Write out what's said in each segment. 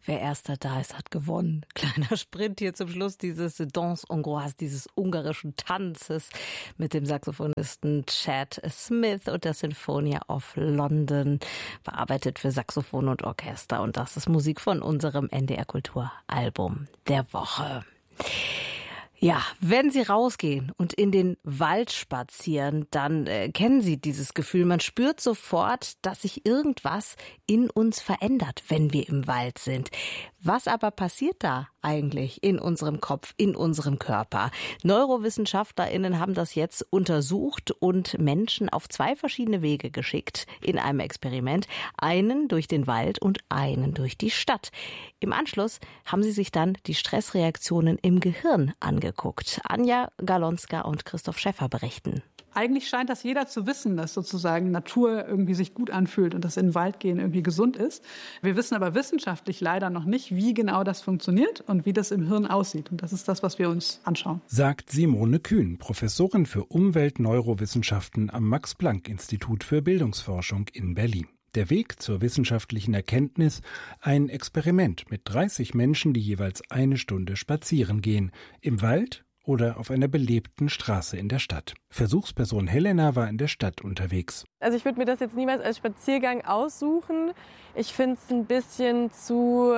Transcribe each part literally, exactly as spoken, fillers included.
Wer erster da ist, hat gewonnen. Kleiner Sprint hier zum Schluss dieses Danse Hongroise, dieses ungarischen Tanzes mit dem Saxophonisten Chad Smith und der Sinfonia of London, bearbeitet für Saxophon und Orchester. Und das ist Musik von unserem N D R Kultur Album der Woche. Ja, wenn Sie rausgehen und in den Wald spazieren, dann äh, kennen Sie dieses Gefühl. Man spürt sofort, dass sich irgendwas in uns verändert, wenn wir im Wald sind. Was aber passiert da eigentlich in unserem Kopf, in unserem Körper? NeurowissenschaftlerInnen haben das jetzt untersucht und Menschen auf zwei verschiedene Wege geschickt in einem Experiment. Einen durch den Wald und einen durch die Stadt. Im Anschluss haben sie sich dann die Stressreaktionen im Gehirn angeguckt. Anja Galonska und Christoph Schäffer berichten. Eigentlich scheint das jeder zu wissen, dass sozusagen Natur irgendwie sich gut anfühlt und dass in den Wald gehen irgendwie gesund ist. Wir wissen aber wissenschaftlich leider noch nicht, wie genau das funktioniert und wie das im Hirn aussieht. Und das ist das, was wir uns anschauen. Sagt Simone Kühn, Professorin für Umweltneurowissenschaften am Max-Planck-Institut für Bildungsforschung in Berlin. Der Weg zur wissenschaftlichen Erkenntnis: ein Experiment mit dreißig Menschen, die jeweils eine Stunde spazieren gehen. Im Wald oder auf einer belebten Straße in der Stadt. Versuchsperson Helena war in der Stadt unterwegs. Also ich würde mir das jetzt niemals als Spaziergang aussuchen. Ich finde es ein bisschen zu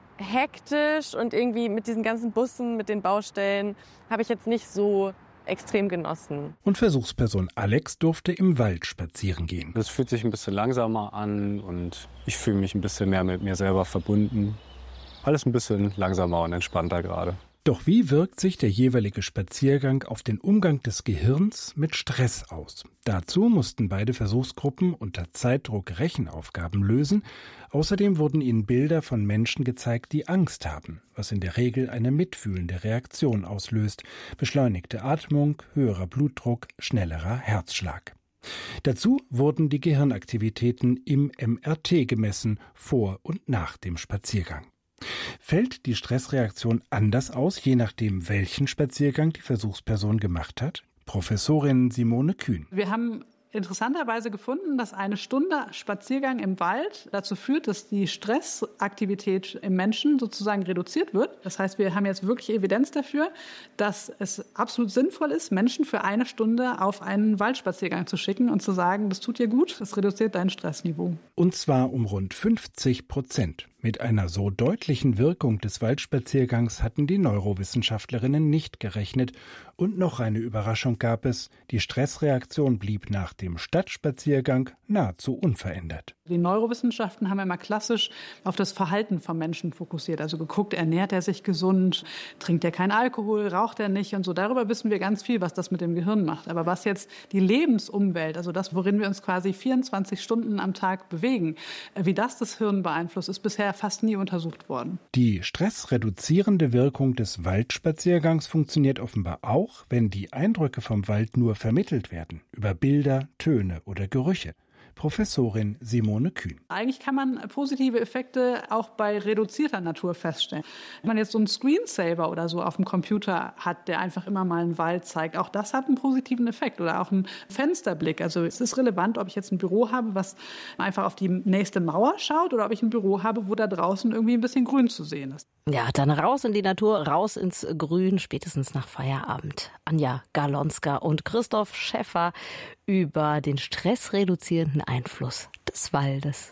hektisch und irgendwie mit diesen ganzen Bussen, mit den Baustellen, habe ich jetzt nicht so extrem genossen. Und Versuchsperson Alex durfte im Wald spazieren gehen. Es fühlt sich ein bisschen langsamer an und ich fühle mich ein bisschen mehr mit mir selber verbunden. Alles ein bisschen langsamer und entspannter gerade. Doch wie wirkt sich der jeweilige Spaziergang auf den Umgang des Gehirns mit Stress aus? Dazu mussten beide Versuchsgruppen unter Zeitdruck Rechenaufgaben lösen. Außerdem wurden ihnen Bilder von Menschen gezeigt, die Angst haben, was in der Regel eine mitfühlende Reaktion auslöst. Beschleunigte Atmung, höherer Blutdruck, schnellerer Herzschlag. Dazu wurden die Gehirnaktivitäten im M R T gemessen, vor und nach dem Spaziergang. Fällt die Stressreaktion anders aus, je nachdem, welchen Spaziergang die Versuchsperson gemacht hat? Professorin Simone Kühn. Wir haben interessanterweise gefunden, dass eine Stunde Spaziergang im Wald dazu führt, dass die Stressaktivität im Menschen sozusagen reduziert wird. Das heißt, wir haben jetzt wirklich Evidenz dafür, dass es absolut sinnvoll ist, Menschen für eine Stunde auf einen Waldspaziergang zu schicken und zu sagen, das tut dir gut, das reduziert dein Stressniveau. Und zwar um rund fünfzig Prozent. Mit einer so deutlichen Wirkung des Waldspaziergangs hatten die Neurowissenschaftlerinnen nicht gerechnet. Und noch eine Überraschung gab es: Die Stressreaktion blieb nach dem Stadtspaziergang nahezu unverändert. Die Neurowissenschaften haben immer klassisch auf das Verhalten von Menschen fokussiert. Also geguckt, ernährt er sich gesund, trinkt er keinen Alkohol, raucht er nicht und so. Darüber wissen wir ganz viel, was das mit dem Gehirn macht. Aber was jetzt die Lebensumwelt, also das, worin wir uns quasi vierundzwanzig Stunden am Tag bewegen, wie das das Hirn beeinflusst, ist bisher fast nie untersucht worden. Die stressreduzierende Wirkung des Waldspaziergangs funktioniert offenbar auch, wenn die Eindrücke vom Wald nur vermittelt werden, über Bilder, Töne oder Gerüche. Professorin Simone Kühn. Eigentlich kann man positive Effekte auch bei reduzierter Natur feststellen. Wenn man jetzt so einen Screensaver oder so auf dem Computer hat, der einfach immer mal einen Wald zeigt, auch das hat einen positiven Effekt. Oder auch einen Fensterblick. Also es ist relevant, ob ich jetzt ein Büro habe, was einfach auf die nächste Mauer schaut, oder ob ich ein Büro habe, wo da draußen irgendwie ein bisschen Grün zu sehen ist. Ja, dann raus in die Natur, raus ins Grün, spätestens nach Feierabend. Anja Galonska und Christoph Schäffer über den stressreduzierenden Einfluss des Waldes.